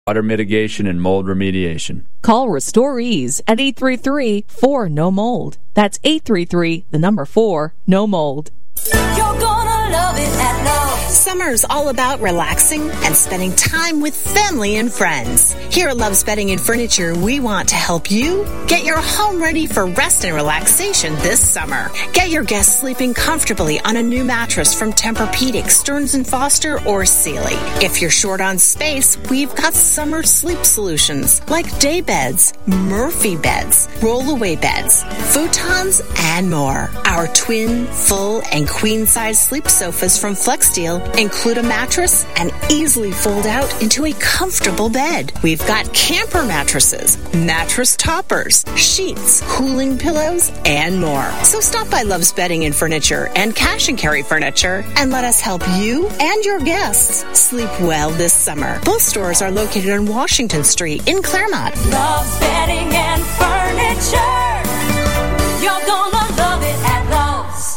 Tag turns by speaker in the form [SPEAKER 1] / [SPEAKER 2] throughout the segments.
[SPEAKER 1] water mitigation and mold remediation.
[SPEAKER 2] Call RestoreEase at 833-4-NO-MOLD. That's 833-4-NO-MOLD.
[SPEAKER 3] You're gonna love it at Lowe's.
[SPEAKER 4] Summer's all about relaxing and spending time with family and friends. Here at Love's Bedding and Furniture, we want to help you get your home ready for rest and relaxation this summer. Get your guests sleeping comfortably on a new mattress from Tempur-Pedic, Stearns & Foster, or Sealy. If you're short on space, we've got summer sleep solutions like day beds, Murphy beds, roll-away beds, futons, and more. Our twin, full, and queen-size sleep sofas from FlexSteel include a mattress and easily fold out into a comfortable bed. We've got camper mattresses, mattress toppers, sheets, cooling pillows, and more. So stop by Love's Bedding and Furniture and Cash and Carry Furniture and let us help you and your guests sleep well this summer. Both stores are located on Washington Street in Claremont.
[SPEAKER 3] Love's Bedding and Furniture. You're gonna love it at Lowe's.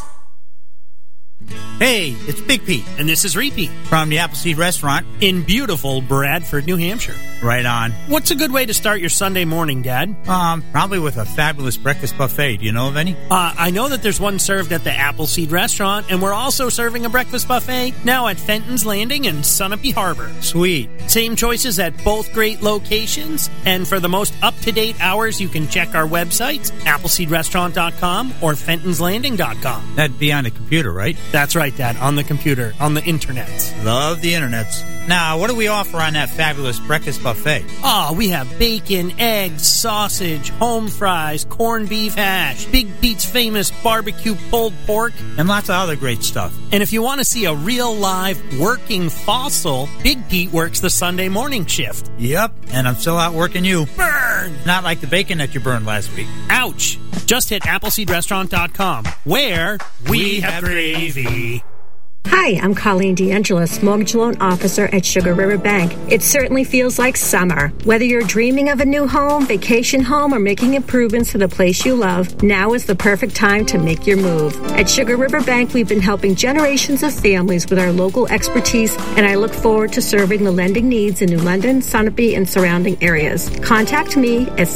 [SPEAKER 5] Hey, it's Big Pete.
[SPEAKER 6] And this is Repeat.
[SPEAKER 5] From the Appleseed Restaurant.
[SPEAKER 6] In beautiful Bradford, New Hampshire.
[SPEAKER 5] Right on.
[SPEAKER 6] What's a good way to start your Sunday morning, Dad?
[SPEAKER 5] Probably with a fabulous breakfast buffet. Do you know of any?
[SPEAKER 6] I know that there's one served at the Appleseed Restaurant, and we're also serving a breakfast buffet now at Fenton's Landing and Sunapee Harbor.
[SPEAKER 5] Sweet.
[SPEAKER 6] Same choices at both great locations, and for the most up-to-date hours, you can check our websites, appleseedrestaurant.com or fentonslanding.com.
[SPEAKER 5] That'd be on the computer, right?
[SPEAKER 6] That's right, Dad, on the computer, on the internet.
[SPEAKER 5] Love the internets. Now, what do we offer on that fabulous breakfast buffet?
[SPEAKER 6] We have bacon, eggs, sausage, home fries, corned beef hash, Big Pete's famous barbecue pulled pork,
[SPEAKER 5] and lots of other great stuff.
[SPEAKER 6] And if you want to see a real live working fossil, Big Pete works the Sunday morning shift.
[SPEAKER 5] Yep, and I'm still out working you.
[SPEAKER 6] Burn!
[SPEAKER 5] Not like the bacon that you burned last week.
[SPEAKER 6] Ouch! Just hit AppleseedRestaurant.com, where we have gravy.
[SPEAKER 7] Hi, I'm Colleen DeAngelis, Mortgage Loan Officer at Sugar River Bank. It certainly feels like summer. Whether you're dreaming of a new home, vacation home, or making improvements to the place you love, now is the perfect time to make your move. At Sugar River Bank, we've been helping generations of families with our local expertise, and I look forward to serving the lending needs in New London, Sunapee, and surrounding areas. Contact me at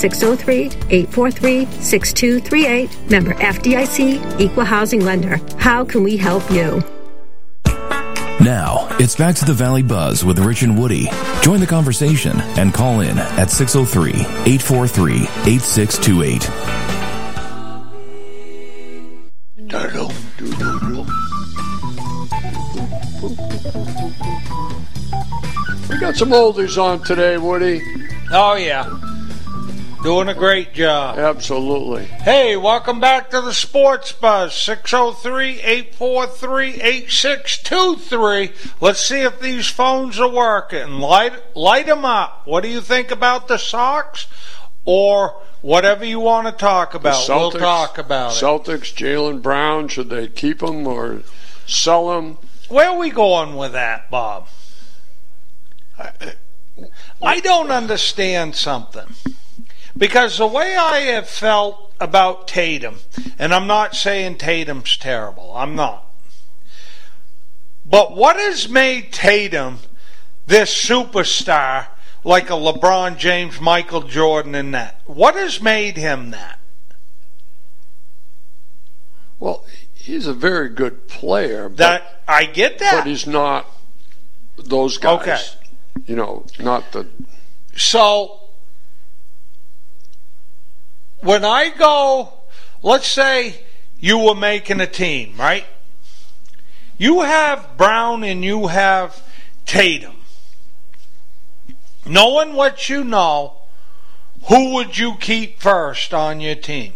[SPEAKER 7] 603-843-6238, member FDIC, Equal Housing Lender. How can we help you?
[SPEAKER 8] Now, it's back to the Valley Buzz with Rich and Woody. Join the conversation and call in at 603-843-8628.
[SPEAKER 9] We got some oldies on today, Woody.
[SPEAKER 10] Oh, yeah. Doing a great job.
[SPEAKER 9] Absolutely.
[SPEAKER 10] Hey, welcome back to the Sports Buzz, 603-843-8623. Let's see if these phones are working. Light them up. What do you think about the Sox? Or whatever you want to talk about, we'll talk about it.
[SPEAKER 9] Celtics, Jaylen Brown, should they keep him or sell him?
[SPEAKER 10] Where are we going with that, Bob? I don't understand something. Because the way I have felt about Tatum, and I'm not saying Tatum's terrible, I'm not. But what has made Tatum this superstar like a LeBron James, Michael Jordan, and that? What has made him that?
[SPEAKER 9] Well, he's a very good player.
[SPEAKER 10] That I get that.
[SPEAKER 9] But he's not those guys.
[SPEAKER 10] Okay.
[SPEAKER 9] You know, not the...
[SPEAKER 10] So... when I go, let's say you were making a team, right? You have Brown and you have Tatum. Knowing what you know, who would you keep first on your team?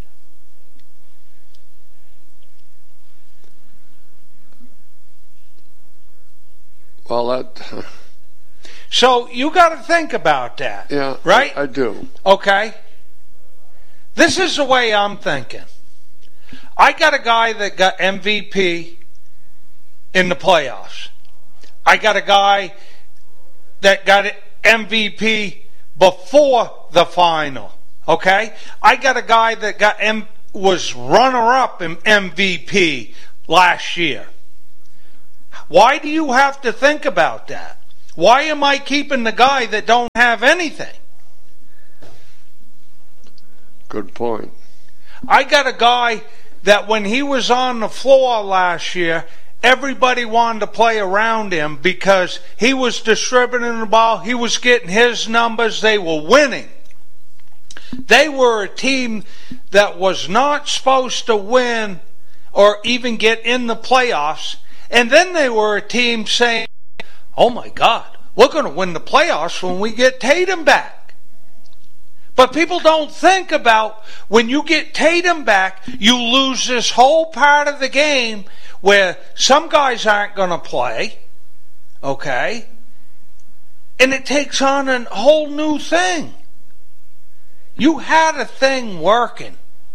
[SPEAKER 9] Well, that...
[SPEAKER 10] So you got to think about that.
[SPEAKER 9] Yeah,
[SPEAKER 10] right?
[SPEAKER 9] I do.
[SPEAKER 10] Okay. This is the way I'm thinking. I got a guy that got MVP in the playoffs. I got a guy that got MVP before the final. Okay? I got a guy that was runner-up in MVP last year. Why do you have to think about that? Why am I keeping the guy that don't have anything?
[SPEAKER 9] Good point.
[SPEAKER 10] I got a guy that when he was on the floor last year, everybody wanted to play around him because he was distributing the ball. He was getting his numbers. They were winning. They were a team that was not supposed to win or even get in the playoffs. And then they were a team saying, oh my God, we're going to win the playoffs when we get Tatum back. But people don't think about when you get Tatum back, you lose this whole part of the game where some guys aren't going to play, okay? And it takes on a whole new thing. You had a thing working.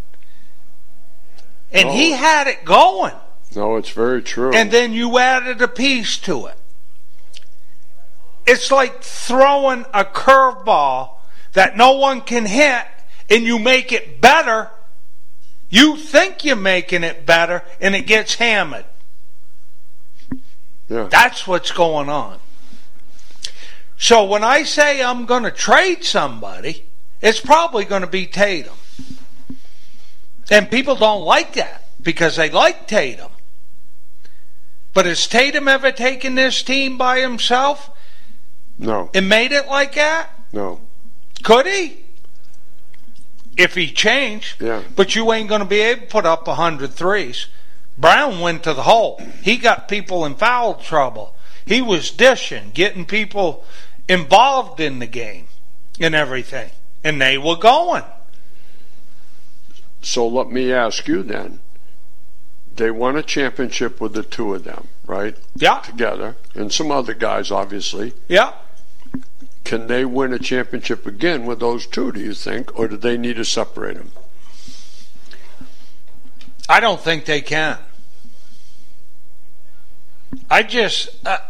[SPEAKER 10] And he had it going.
[SPEAKER 9] No, it's very true.
[SPEAKER 10] And then you added a piece to it. It's like throwing a curveball that no one can hit, and you make it better. You think you're making it better, and it gets hammered.
[SPEAKER 9] Yeah.
[SPEAKER 10] That's what's going on. So when I say I'm going to trade somebody, it's probably going to be Tatum. And people don't like that because they like Tatum. But has Tatum ever taken this team by himself?
[SPEAKER 9] No.
[SPEAKER 10] And made it like that?
[SPEAKER 9] No.
[SPEAKER 10] Could he? If he changed.
[SPEAKER 9] Yeah.
[SPEAKER 10] But you ain't going to be able to put up 100 threes. Brown went to the hole. He got people in foul trouble. He was dishing, getting people involved in the game and everything. And they were going.
[SPEAKER 9] So let me ask you then. They won a championship with the two of them, right?
[SPEAKER 10] Yeah.
[SPEAKER 9] Together. And some other guys, obviously.
[SPEAKER 10] Yeah.
[SPEAKER 9] Can they win a championship again with those two, do you think? Or do they need to separate them?
[SPEAKER 10] I don't think they can. I just...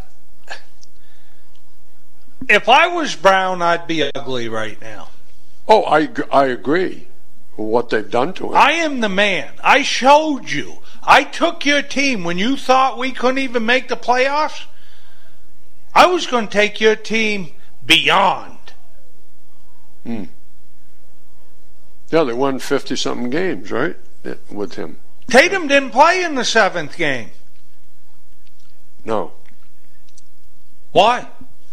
[SPEAKER 10] if I was Brown, I'd be ugly right now.
[SPEAKER 9] Oh, I agree with what they've done to him.
[SPEAKER 10] I am the man. I showed you. I took your team when you thought we couldn't even make the playoffs. I was going to take your team beyond.
[SPEAKER 9] Yeah, they won 50-something games, right, with him.
[SPEAKER 10] Tatum didn't play in the 7th game.
[SPEAKER 9] No.
[SPEAKER 10] Why?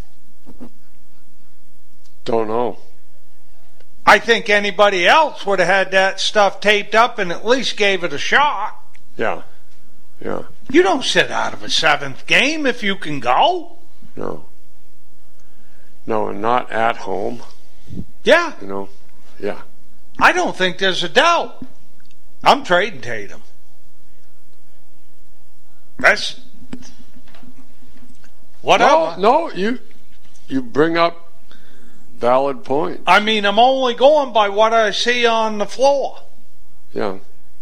[SPEAKER 9] Don't know.
[SPEAKER 10] I think anybody else would have had that stuff taped up and at least gave it a shot.
[SPEAKER 9] Yeah. Yeah.
[SPEAKER 10] You don't sit out of a 7th game if you can go.
[SPEAKER 9] No. No, and not at home.
[SPEAKER 10] Yeah.
[SPEAKER 9] You know, yeah.
[SPEAKER 10] I don't think there's a doubt. I'm trading Tatum. That's... whatever.
[SPEAKER 9] No, you bring up valid points.
[SPEAKER 10] I mean, I'm only going by what I see on the floor.
[SPEAKER 9] Yeah.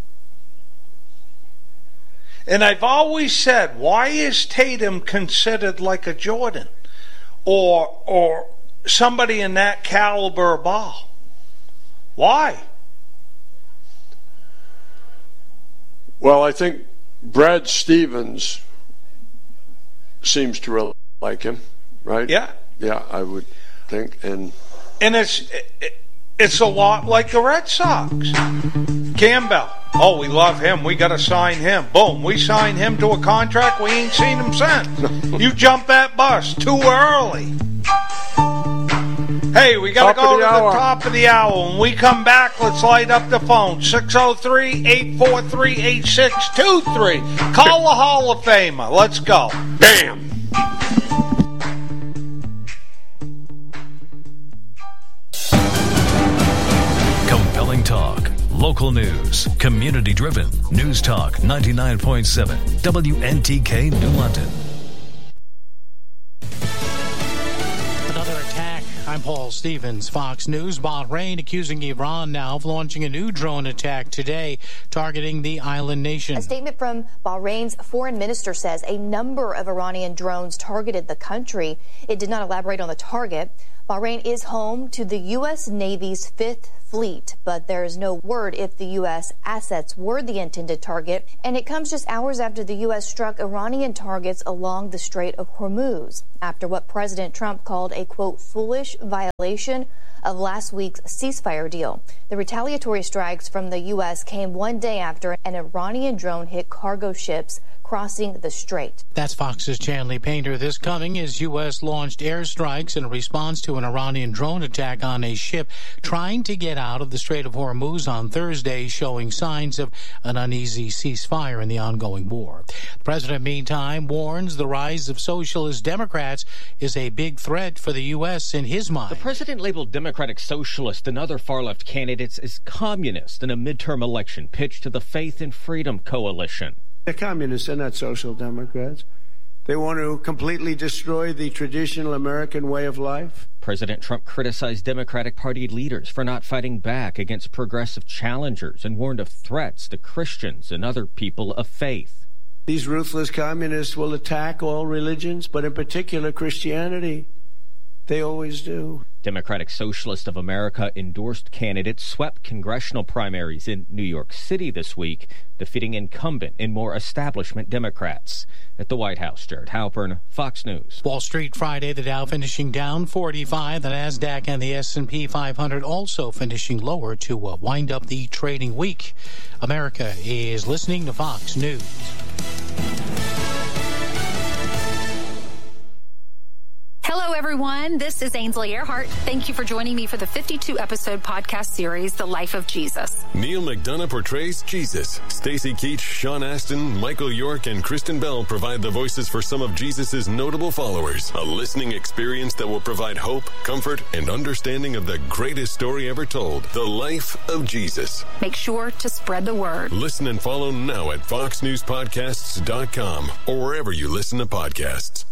[SPEAKER 10] And I've always said, why is Tatum considered like a Jordan or somebody in that caliber of ball? Why?
[SPEAKER 9] Well, I think Brad Stevens seems to really like him, right?
[SPEAKER 10] Yeah.
[SPEAKER 9] Yeah, I would think. And it's a lot like the Red Sox. Campbell. Oh, we love him. We got to sign him. Boom. We signed him to a contract. We ain't seen him since. You jump that bus too early. Hey, we got to go to the top of the hour. When we come back, let's light up the phone. 603-843-8623. Call the Hall of Famer. Let's go. Bam.
[SPEAKER 8] Compelling talk. Local news. Community-driven. News Talk 99.7. WNTK New London.
[SPEAKER 11] I'm Paul Stevens, Fox News. Bahrain accusing Iran now of launching a new drone attack today, targeting the island nation.
[SPEAKER 12] A statement from Bahrain's foreign minister says a number of Iranian drones targeted the country. It did not elaborate on the target. Bahrain is home to the U.S. Navy's Fifth Fleet, but there is no word if the U.S. assets were the intended target, and it comes just hours after the U.S. struck Iranian targets along the Strait of Hormuz, after what President Trump called a, quote, foolish violation of last week's ceasefire deal. The retaliatory strikes from the U.S. came one day after an Iranian drone hit cargo ships crossing the strait.
[SPEAKER 11] That's Fox's Chanley Painter. This coming as U.S. launched airstrikes in response to an Iranian drone attack on a ship trying to get out of the Strait of Hormuz on Thursday, showing signs of an uneasy ceasefire in the ongoing war. The president, meantime, warns the rise of socialist Democrats is a big threat for the U.S. in his mind.
[SPEAKER 13] The president labeled Democratic Socialist and other far-left candidates as communist in a midterm election pitched to the Faith and Freedom Coalition.
[SPEAKER 14] They're communists, they're not social democrats. They want to completely destroy the traditional American way of life.
[SPEAKER 13] President Trump criticized Democratic Party leaders for not fighting back against progressive challengers and warned of threats to Christians and other people of faith.
[SPEAKER 14] These ruthless communists will attack all religions, but in particular Christianity. They always do.
[SPEAKER 13] Democratic Socialist of America endorsed candidates swept congressional primaries in New York City this week, defeating incumbent and more establishment Democrats. At the White House, Jared Halpern, Fox News.
[SPEAKER 11] Wall Street Friday, the Dow finishing down 45, the NASDAQ and the S&P 500 also finishing lower to wind up the trading week. America is listening to Fox News.
[SPEAKER 15] Hello, everyone. This is Ainsley Earhart. Thank you for joining me for the 52-episode podcast series, The Life of Jesus.
[SPEAKER 16] Neil McDonough portrays Jesus. Stacy Keach, Sean Astin, Michael York, and Kristen Bell provide the voices for some of Jesus' notable followers. A listening experience that will provide hope, comfort, and understanding of the greatest story ever told, The Life of Jesus.
[SPEAKER 15] Make sure to spread the word.
[SPEAKER 16] Listen and follow now at foxnewspodcasts.com or wherever you listen to podcasts.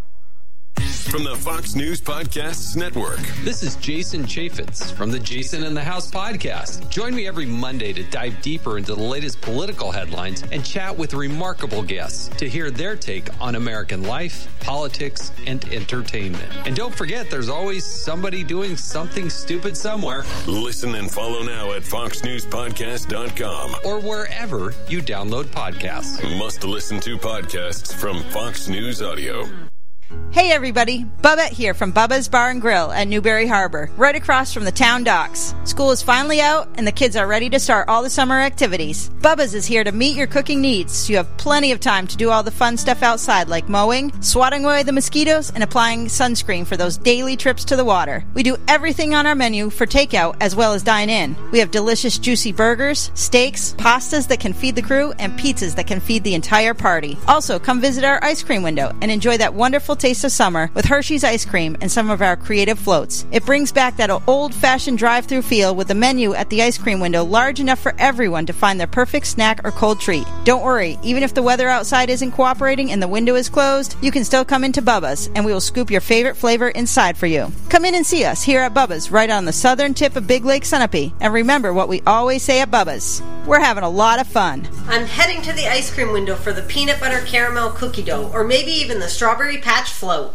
[SPEAKER 16] From the Fox News Podcasts Network.
[SPEAKER 17] This is Jason Chaffetz from the Jason in the House podcast. Join me every Monday to dive deeper into the latest political headlines and chat with remarkable guests to hear their take on American life, politics, and entertainment. And don't forget, there's always somebody doing something stupid somewhere.
[SPEAKER 16] Listen and follow now at foxnewspodcast.com
[SPEAKER 17] or wherever you download podcasts.
[SPEAKER 16] Must listen to podcasts from Fox News Audio.
[SPEAKER 18] Hey everybody, Bubba here from Bubba's Bar and Grill at Newberry Harbor, right across from the town docks. School is finally out and the kids are ready to start all the summer activities. Bubba's is here to meet your cooking needs, so you have plenty of time to do all the fun stuff outside like mowing, swatting away the mosquitoes, and applying sunscreen for those daily trips to the water. We do everything on our menu for takeout as well as dine in. We have delicious juicy burgers, steaks, pastas that can feed the crew, and pizzas that can feed the entire party. Also, come visit our ice cream window and enjoy that wonderful taste of summer with Hershey's ice cream and some of our creative floats. It brings back that old-fashioned drive-through feel with the menu at the ice cream window large enough for everyone to find their perfect snack or cold treat. Don't worry, even if the weather outside isn't cooperating and the window is closed, you can still come into Bubba's and we will scoop your favorite flavor inside for you. Come in and see us here at Bubba's right on the southern tip of Big Lake Sunapee. And remember what we always say at Bubba's. We're having a lot of fun.
[SPEAKER 19] I'm heading to the ice cream window for the peanut butter caramel cookie dough or maybe even the strawberry patch float.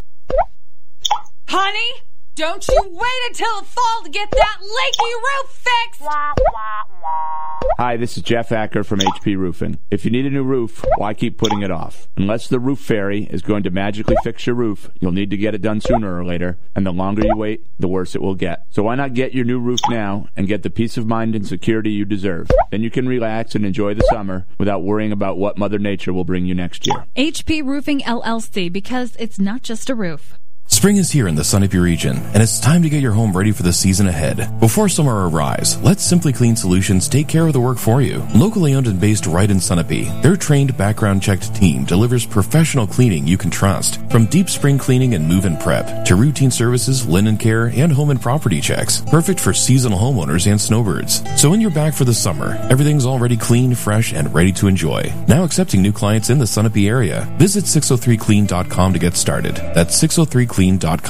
[SPEAKER 3] Honey, don't you wait until the fall to get that leaky roof fixed!
[SPEAKER 1] Hi, this is Jeff Acker from HP Roofing. If you need a new roof, why keep putting it off? Unless the roof fairy is going to magically fix your roof, you'll need to get it done sooner or later, and the longer you wait, the worse it will get. So why not get your new roof now and get the peace of mind and security you deserve? Then you can relax and enjoy the summer without worrying about what Mother Nature will bring you next year.
[SPEAKER 20] HP Roofing LLC, because it's not just a roof.
[SPEAKER 8] Spring is here in the Sunapee region, and it's time to get your home ready for the season ahead. Before summer arrives, let Simply Clean Solutions take care of the work for you. Locally owned and based right in Sunapee, their trained, background-checked team delivers professional cleaning you can trust. From deep spring cleaning and move-in prep, to routine services, linen care, and home and property checks. Perfect for seasonal homeowners and snowbirds. So when you're back for the summer, everything's already clean, fresh, and ready to enjoy. Now accepting new clients in the Sunapee area. Visit 603clean.com to get started. That's 603clean.com.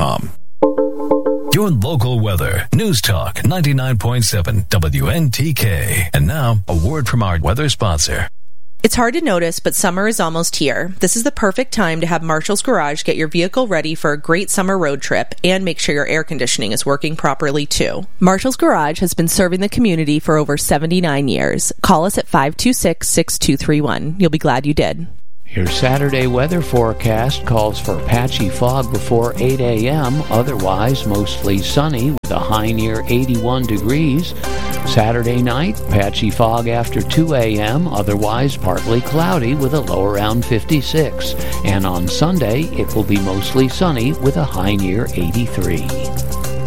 [SPEAKER 21] Your local weather. News Talk 99.7 WNTK. And now, a word from our weather sponsor.
[SPEAKER 2] It's hard to notice, but summer is almost here. This is the perfect time to have Marshall's Garage get your vehicle ready for a great summer road trip and make sure your air conditioning is working properly too. Marshall's Garage has been serving the community for over 79 years. Call us at 526-6231. You'll be glad you did.
[SPEAKER 22] Your Saturday weather forecast calls for patchy fog before 8 a.m., otherwise mostly sunny with a high near 81 degrees. Saturday night, patchy fog after 2 a.m., otherwise partly cloudy with a low around 56. And on Sunday, it will be mostly sunny with a high near 83.